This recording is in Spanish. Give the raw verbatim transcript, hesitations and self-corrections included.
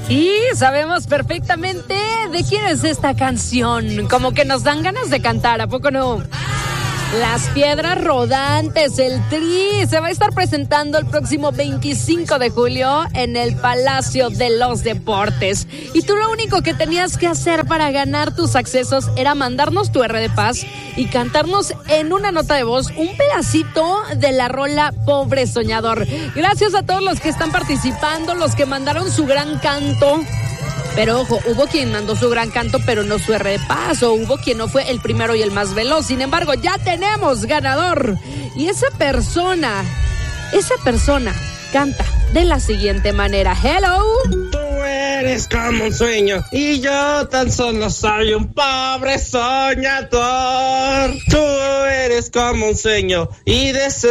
Y sabemos perfectamente de quién es esta canción. Como que nos dan ganas de cantar, ¿a poco no? Las Piedras Rodantes, el Tri, se va a estar presentando el próximo veinticinco de julio en el Palacio de los Deportes. Y tú lo único que tenías que hacer para ganar tus accesos era mandarnos tu R de Paz y cantarnos en una nota de voz un pedacito de la rola Pobre Soñador. Gracias a todos los que están participando, los que mandaron su gran canto. Pero ojo, hubo quien mandó su gran canto, pero no su R de Paz, o hubo quien no fue el primero y el más veloz. Sin embargo, ya tenemos ganador. Y esa persona, esa persona canta de la siguiente manera. Hello. Tú eres como un sueño y yo tan solo soy un pobre soñador. Tú eres como un sueño y de ese